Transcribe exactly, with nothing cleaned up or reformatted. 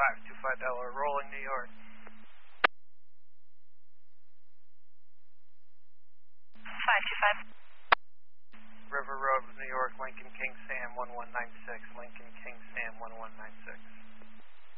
five two five Delaware, rolling New York. five two five. River Road, New York, Lincoln King Sam one one nine six, Lincoln King Sam one one nine six.